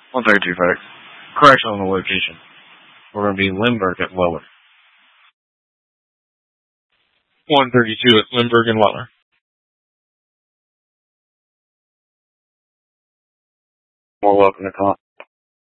132, FedEx. Correction on the location. We're going to be Lindbergh at Weller. 132 at Lindbergh and Weller. More welcome to call.